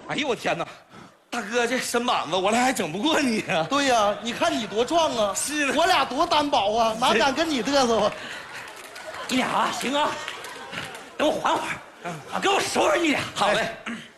哎呦我天哪，大哥这身板子我俩还整不过你啊！ 对呀，你看你多壮啊！ 是的我俩多单薄啊，哪敢跟你嘚瑟啊？ 你俩啊，行啊，等我缓会儿，我给我收拾你俩。 好嘞。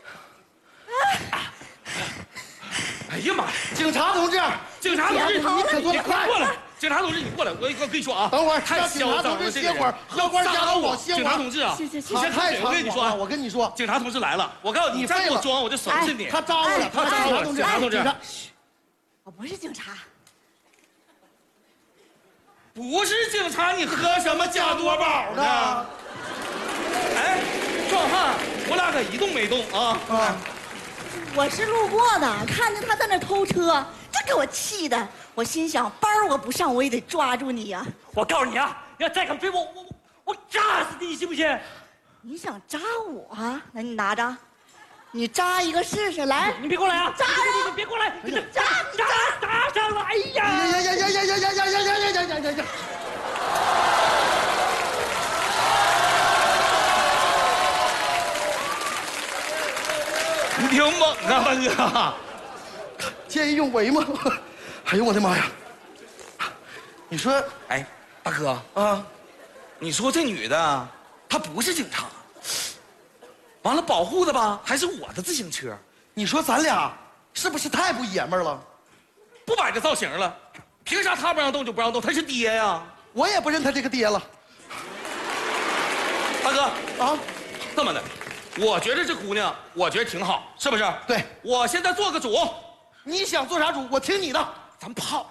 哎呀妈呀！ 警察同志， 警察同志， 你可你快过来！警察同志，你过来！我跟你说啊， 等会儿太让警察同志歇会儿， 要官家我！ 我歇会儿。 警察同志啊， 行行行你先开嘴！我跟你说啊， 我跟你说， 警察同志来了，我告诉你，你再给我装，我就收拾你。 他扎我了， 他扎我了，警察同志， 我不是警察， 不是警察，你喝什么加多宝呢？哎，壮汉，我俩可一动没动啊！ 我是路过的，看见他在那偷车，这给我气的。我心想，班儿我不上，我也得抓住你呀！ 我告诉你啊，你要再敢追我扎死你，信不信？ 你想扎我啊？那你拿着，你扎一个试试，来！ 你别过来啊！ 扎呀！ 你别过来！你扎打上了！哎呀！ 呀！ 你挺猛啊，大哥！ 见义勇为吗？哎呦我的妈呀！你说， 哎，大哥啊， 你说这女的，她不是警察，完了保护的吧，还是我的自行车， 你说咱俩是不是太不爷们儿了？ 不摆这造型了，凭啥她不让动就不让动？她是爹呀！ 我也不认他这个爹了。 大哥啊， 这么的，我觉得这姑娘，我觉得挺好，是不是？ 对， 我现在做个主， 你想做啥主，我听你的。 咱泡。